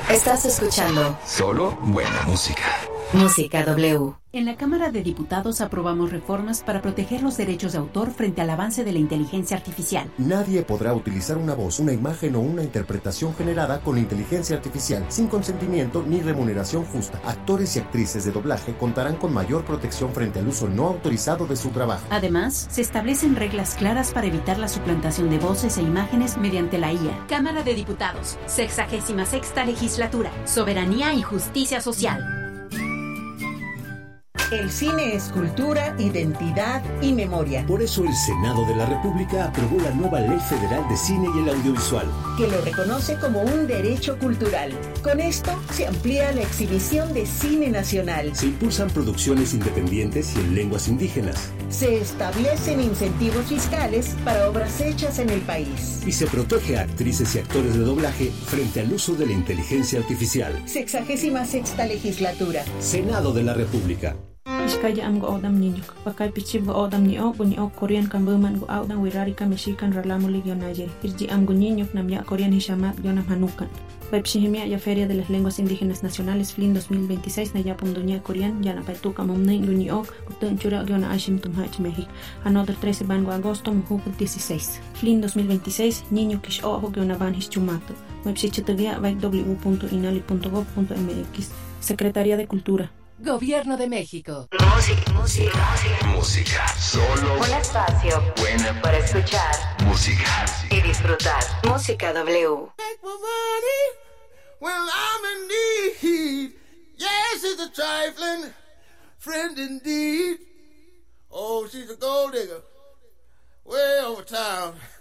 Estás escuchando solo buena música. Música W. En la Cámara de Diputados aprobamos reformas para proteger los derechos de autor frente al avance de la inteligencia artificial. Nadie podrá utilizar una voz, una imagen o una interpretación generada con inteligencia artificial sin consentimiento ni remuneración justa. Actores y actrices de doblaje contarán con mayor protección frente al uso no autorizado de su trabajo. Además, se establecen reglas claras para evitar la suplantación de voces e imágenes mediante la IA. Cámara de Diputados, 66ª Legislatura, Soberanía y Justicia Social. El cine es cultura, identidad y memoria. Por eso el Senado de la República aprobó la nueva Ley Federal de Cine y el Audiovisual, que lo reconoce como un derecho cultural. Con esto se amplía la exhibición de cine nacional. Se impulsan producciones independientes y en lenguas indígenas. Se establecen incentivos fiscales para obras hechas en el país. Y se protege a actrices y actores de doblaje frente al uso de la inteligencia artificial. 66ª Legislatura. Senado de la República. Iskaya am go odam niño, pakay pichib go odam ni o Korean kambuman go odam wirari ka Mexican ralamu ligyo Niger. Irji am go niño nam ya Korean hishamat yonam hanukan. Webshihimia ya Feria de las Lenguas Indígenas Nacionales FLIN 2026 na ya punduña Korean ya na paituka momnen lunio utun chura yona ashim tumhach México. Another 13 bango agosto mujuk 16. FLIN 2026 niño kish o yona ban hischumato. Webshichitagia www.inali.gov.mx. Secretaría de Cultura. Gobierno de México. Música. Solo Un espacio buena para escuchar música. y disfrutar. Música W. Take my money when I'm in need. Yes, it's a trifling friend indeed. Oh, she's a gold digger way over town.